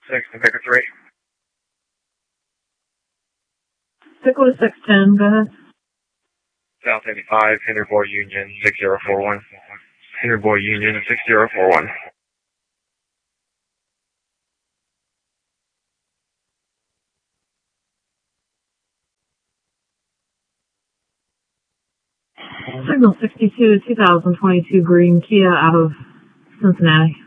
6 and Picker 3. Pickle to 610, go ahead. South 85, Hinderboy Union 6041. Hinderboy Union 6041. Signal 62, 2022 green Kia out of Cincinnati.